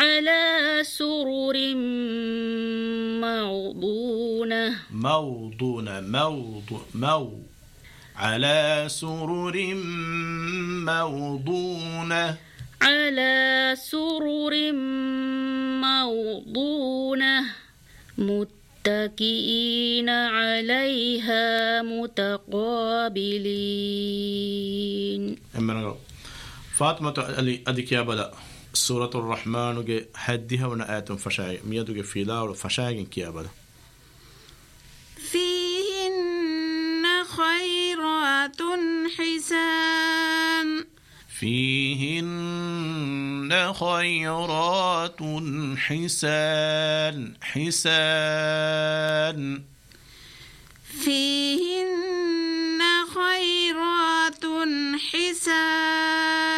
على سرر موضونة على سرر موضونة متكئين عليها متقابلين. فاطمة أديك يا بلا سورة الرحمن حدها ونآت فشاي ميدك في لا فشاي كيا بلا فيهن خيرات حسان فيهن خيرات حسان فيهن خيرات حسان